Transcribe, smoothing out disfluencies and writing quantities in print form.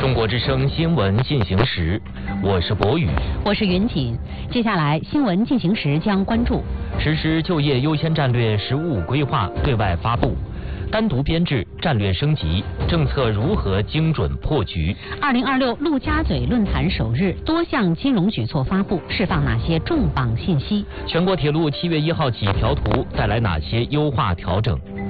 中国之声新闻进行时，我是博宇， 我是云锦。接下来新闻进行时将关注： 实施就业优先战略“十五”规划对外发布，单独编制战略升级，政策如何精准破局 ？2026陆家嘴论坛首日，多项金融举措发布，释放哪些重磅信息？ 全国铁路7月1号起调图，带来哪些优化调整？